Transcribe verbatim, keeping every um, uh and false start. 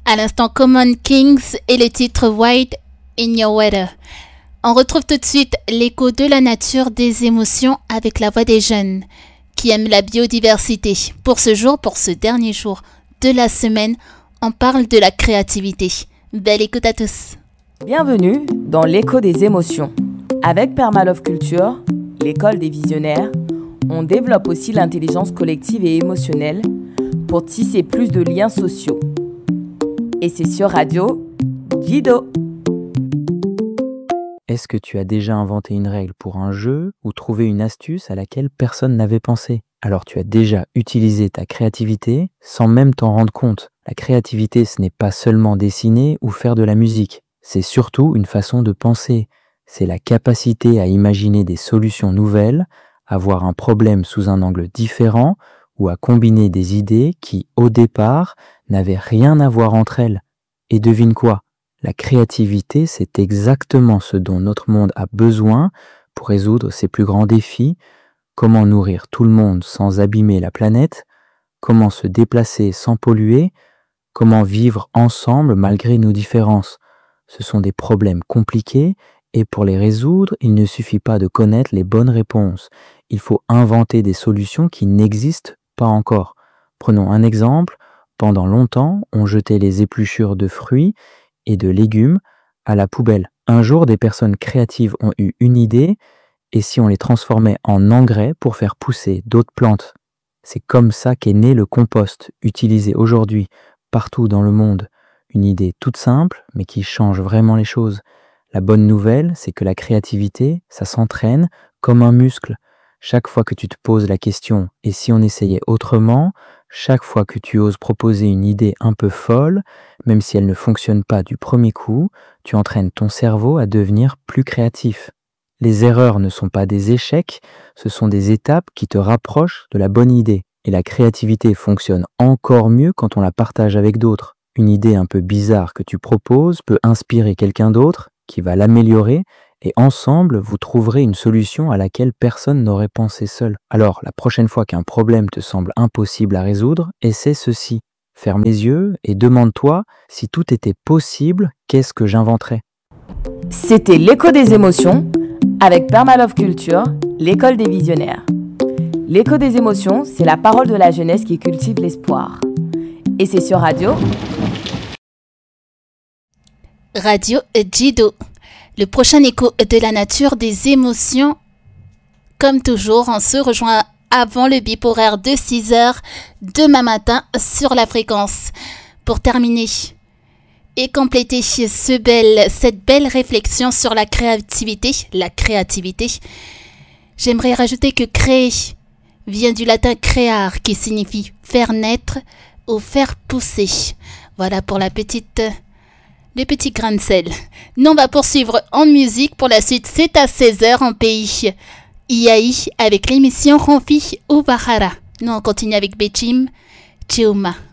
À l'instant, Common Kings et le titre White in Your Weather. On retrouve tout de suite l'écho de la nature des émotions avec la voix des jeunes qui aiment la biodiversité. Pour ce jour, pour ce dernier jour de la semaine, on parle de la créativité. Belle écoute à tous. Bienvenue dans l'écho des émotions. Avec Permalove Culture, l'école des visionnaires, on développe aussi l'intelligence collective et émotionnelle pour tisser plus de liens sociaux. Et c'est sur Radio Jido. Est-ce que tu as déjà inventé une règle pour un jeu ou trouvé une astuce à laquelle personne n'avait pensé? Alors tu as déjà utilisé ta créativité sans même t'en rendre compte. La créativité, ce n'est pas seulement dessiner ou faire de la musique. C'est surtout une façon de penser. C'est la capacité à imaginer des solutions nouvelles, à voir un problème sous un angle différent ou à combiner des idées qui, au départ, n'avaient rien à voir entre elles. Et devine quoi? La créativité, c'est exactement ce dont notre monde a besoin pour résoudre ses plus grands défis. Comment nourrir tout le monde sans abîmer la planète? Comment se déplacer sans polluer? Comment vivre ensemble malgré nos différences? Ce sont des problèmes compliqués et pour les résoudre, il ne suffit pas de connaître les bonnes réponses. Il faut inventer des solutions qui n'existent pas encore. Prenons un exemple. Pendant longtemps, on jetait les épluchures de fruits et de légumes à la poubelle. Un jour, des personnes créatives ont eu une idée, et si on les transformait en engrais pour faire pousser d'autres plantes? C'est comme ça qu'est né le compost, utilisé aujourd'hui partout dans le monde. Une idée toute simple, mais qui change vraiment les choses. La bonne nouvelle, c'est que la créativité, ça s'entraîne comme un muscle. Chaque fois que tu te poses la question « et si on essayait autrement ?», chaque fois que tu oses proposer une idée un peu folle, même si elle ne fonctionne pas du premier coup, tu entraînes ton cerveau à devenir plus créatif. Les erreurs ne sont pas des échecs, ce sont des étapes qui te rapprochent de la bonne idée. Et la créativité fonctionne encore mieux quand on la partage avec d'autres. Une idée un peu bizarre que tu proposes peut inspirer quelqu'un d'autre qui va l'améliorer et ensemble, vous trouverez une solution à laquelle personne n'aurait pensé seul. Alors, la prochaine fois qu'un problème te semble impossible à résoudre, essaie ceci. Ferme les yeux et demande-toi, si tout était possible, qu'est-ce que j'inventerais? C'était l'écho des émotions avec Permalove Culture, l'école des visionnaires. L'écho des émotions, c'est la parole de la jeunesse qui cultive l'espoir. Et c'est sur Radio Radio Jido. Le prochain écho de la nature des émotions. Comme toujours, on se rejoint avant le bip horaire de six heures demain matin sur la fréquence. Pour terminer et compléter ce bel, cette belle réflexion sur la créativité, la créativité, j'aimerais rajouter que créer vient du latin creare qui signifie faire naître ou faire pousser. Voilà pour la petite... le petit grain de sel. Nous, on va poursuivre en musique. Pour la suite, c'est à seize heures en pays I A I avec l'émission Ronfi ou Bahara. Nous, on continue avec Bechim, Chiuma.